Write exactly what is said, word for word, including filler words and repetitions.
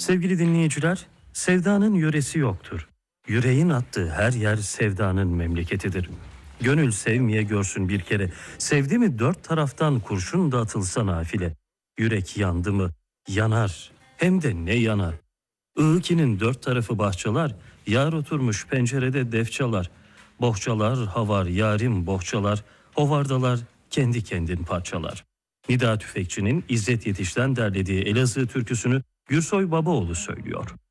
Sevgili dinleyiciler, sevdanın yöresi yoktur. Yüreğin attığı her yer sevdanın memleketidir. Gönül sevmeye görsün bir kere, sevdi mi dört taraftan kurşun da atılsa nafile. Yürek yandı mı yanar, hem de ne yanar. Iğki'nin dört tarafı bahçalar, yar oturmuş pencerede def çalar. Bohçalar havar yarim bohçalar, hovardalar kendi kendin parçalar. Nida Tüfekçi'nin İzzet Yetiş'ten derlediği Elazığ türküsünü Gürsoy Babaoğlu söylüyor.